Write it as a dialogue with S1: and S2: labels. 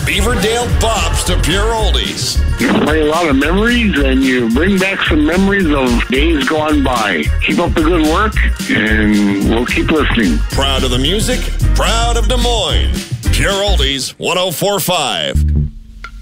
S1: Beaverdale bops to pure oldies.
S2: You play a lot of memories, and you bring back some memories of days gone by. Keep up the good work, and we'll keep listening.
S1: Proud of the music, proud of Des Moines. Pure Oldies 104.5.